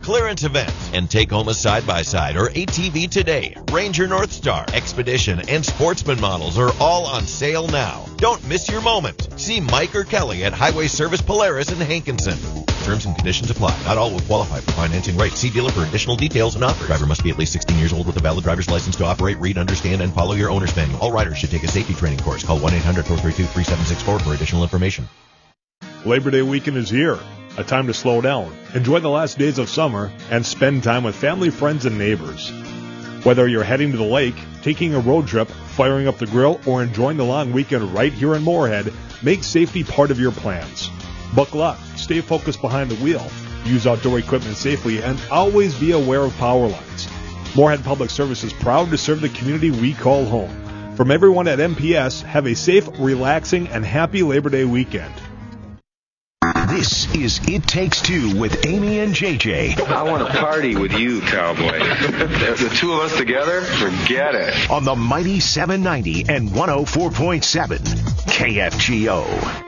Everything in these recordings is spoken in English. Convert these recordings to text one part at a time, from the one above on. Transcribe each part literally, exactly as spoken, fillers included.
clearance event and take home a side-by-side or A T V today. Ranger Northstar, Expedition, and Sportsman models are all on sale now. Don't miss your moment. See Mike or Kelly at Highway Service Polaris in Hankinson. Terms and conditions apply. Not all will qualify for financing rates. See dealer for additional details and offers. Driver must be at least sixteen years old with a valid driver's license to operate, read, understand, and follow your owner's manual. All riders should take a safety training course. Call one eight hundred four three two three seven six four for additional information. Labor Day weekend is here. A time to slow down, enjoy the last days of summer, and spend time with family, friends, and neighbors. Whether you're heading to the lake, taking a road trip, firing up the grill, or enjoying the long weekend right here in Moorhead, make safety part of your plans. Buckle up, stay focused behind the wheel, use outdoor equipment safely, and always be aware of power lines. Moorhead Public Service is proud to serve the community we call home. From everyone at M P S, have a safe, relaxing, and happy Labor Day weekend. This is It Takes Two with Amy and J J. I want to party with you, cowboy. The two of us together, forget it. On the mighty seven ninety and one oh four point seven K F G O.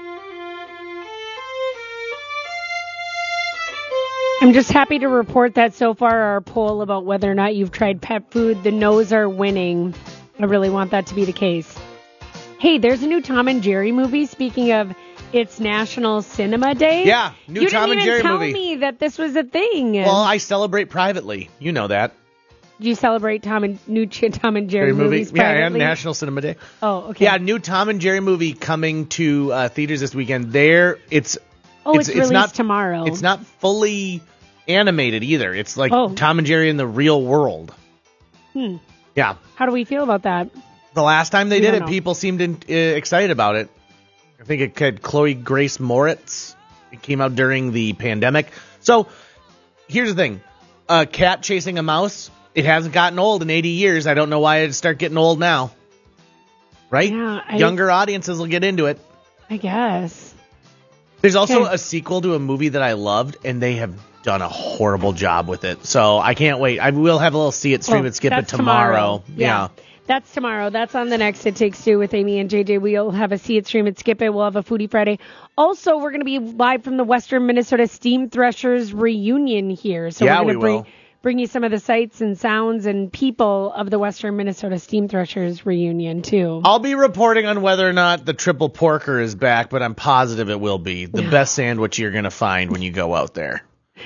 I'm just happy to report that so far our poll about whether or not you've tried pet food, the no's are winning. I really want that to be the case. Hey, there's a new Tom and Jerry movie. Speaking of, it's National Cinema Day. Yeah, new you Tom and Jerry tell movie. You didn't even tell me that this was a thing. Well, I celebrate privately. You know that. You celebrate Tom and new Tom and Jerry, Jerry movies movie. privately? Yeah, and National Cinema Day. Oh, okay. Yeah, new Tom and Jerry movie coming to uh, theaters this weekend. There, it's oh, it's, it's, it's released not, tomorrow. It's not fully animated either. It's like oh. Tom and Jerry in the real world. Hmm. Yeah. How do we feel about that? The last time they we did it, know. people seemed in, uh, excited about it. I think it had Chloe Grace Moritz. It came out during the pandemic. So here's the thing. A cat chasing a mouse, it hasn't gotten old in eighty years. I don't know why it'd start getting old now. Right? Yeah, I, Younger audiences will get into it. I guess. There's also okay. a sequel to a movie that I loved, and they have done a horrible job with it. So I can't wait. I will have a little see it, stream oh, it, skip it tomorrow. tomorrow. Yeah. yeah. That's tomorrow. That's on the next It Takes Two with Amy and J J. We'll have a See It, Stream It, Skip It. We'll have a Foodie Friday. Also, we're going to be live from the Western Minnesota Steam Threshers reunion here. So yeah, we're going to we bring, will. bring you some of the sights and sounds and people of the Western Minnesota Steam Threshers reunion, too. I'll be reporting on whether or not the triple porker is back, but I'm positive it will be. The best sandwich you're going to find when you go out there.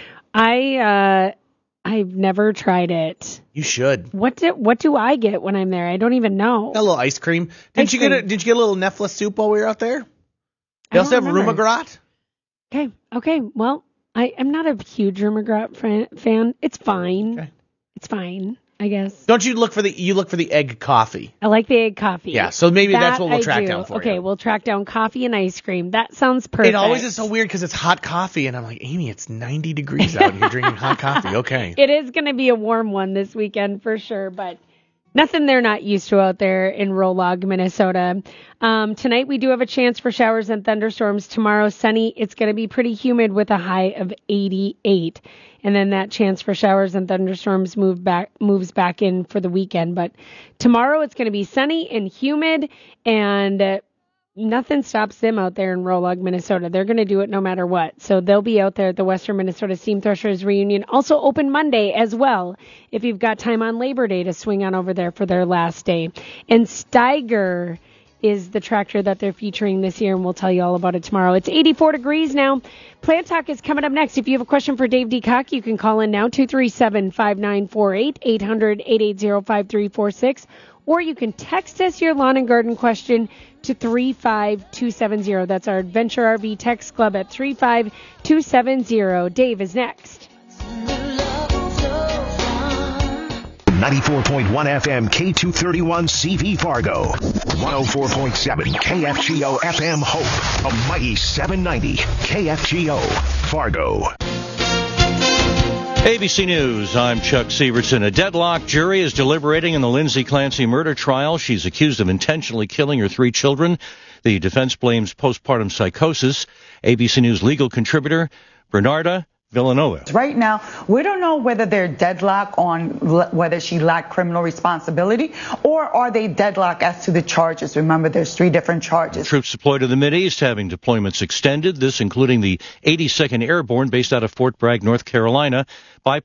I, uh... I've never tried it. You should. What do what do I get when I'm there? I don't even know. Got a little ice cream. Did Ice you cream. get a Did you get a little Nefla soup while we were out there? They I also have don't remember. Rumagrat. Okay. Okay. Well, I am not a huge Rumagrat fan. fan. It's fine. Okay. It's fine, I guess. Don't you look for the you look for the egg coffee? I like the egg coffee. Yeah. So maybe that that's what we'll I track do. down for okay, you. we'll track down coffee and ice cream. That sounds perfect. It always is so weird because it's hot coffee, and I'm like, Amy, it's ninety degrees out, and you're drinking hot coffee. Okay. It is going to be a warm one this weekend for sure, but nothing they're not used to out there in Rolog, Minnesota. Um, tonight we do have a chance for showers and thunderstorms. Tomorrow, sunny. It's going to be pretty humid with a high of eighty-eight. And then that chance for showers and thunderstorms move back, moves back in for the weekend. But tomorrow it's going to be sunny and humid, and uh, nothing stops them out there in Rolog, Minnesota. They're going to do it no matter what. So they'll be out there at the Western Minnesota Steam Threshers reunion. Also open Monday as well, if you've got time on Labor Day to swing on over there for their last day. And Steiger is the tractor that they're featuring this year, and we'll tell you all about it tomorrow. It's eighty-four degrees now. Plant Talk is coming up next. If you have a question for Dave DeCock, you can call in now, two three seven, five nine four eight, eight hundred, eight eight zero, five three four six, or you can text us your lawn and garden question to three five two seven zero. That's our Adventure R V Text Club at three five two seven zero. Dave is next. ninety-four point one F M K two thirty-one C V Fargo. one oh four point seven K F G O F M Hope. A mighty seven ninety K F G O Fargo. A B C News, I'm Chuck Severson. A deadlocked jury is deliberating in the Lindsay Clancy murder trial. She's accused of intentionally killing her three children. The defense blames postpartum psychosis. A B C News legal contributor Bernarda Villanova. Right now, we don't know whether they're deadlocked on l- whether she lacked criminal responsibility, or are they deadlocked as to the charges. Remember, there's three different charges. Troops deployed to the Mideast having deployments extended, this including the eighty-second Airborne based out of Fort Bragg, North Carolina. By